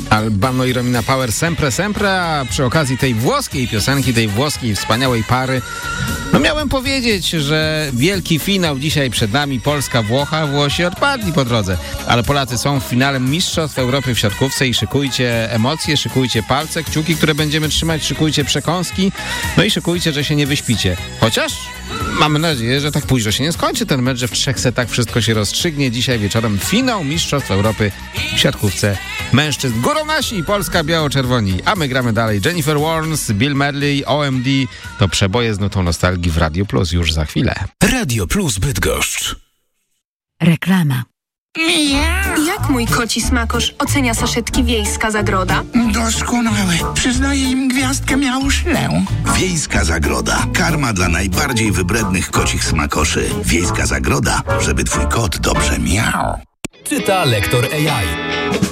Albano i Romina Power Sempre Sempre, a przy okazji tej włoskiej piosenki, tej włoskiej wspaniałej pary, miałem powiedzieć, że wielki finał dzisiaj przed nami, Polska-Włocha. Włosi odpadli po drodze, ale Polacy są w finale Mistrzostw Europy w siatkówce i szykujcie emocje, szykujcie palce, kciuki, które będziemy trzymać, szykujcie przekąski, i szykujcie, że się nie wyśpicie. Chociaż mamy nadzieję, że tak późno się nie skończy ten mecz, że w 3 setach wszystko się rozstrzygnie. Dzisiaj wieczorem finał Mistrzostw Europy w siatkówce mężczyzn. Górą nasi i Polska biało-czerwoni, a my gramy dalej. Jennifer Warnes, Bill Medley, OMD to przeboje z nutą nostalgii w Radio Plus już za chwilę. Radio Plus Bydgoszcz. Reklama. Jak mój koci smakosz ocenia saszetki Wiejska Zagroda? Doskonałe. Przyznaję im gwiazdkę miałuszlę. Wiejska Zagroda. Karma dla najbardziej wybrednych kocich smakoszy. Wiejska Zagroda, żeby twój kot dobrze miał. Czyta lektor AI.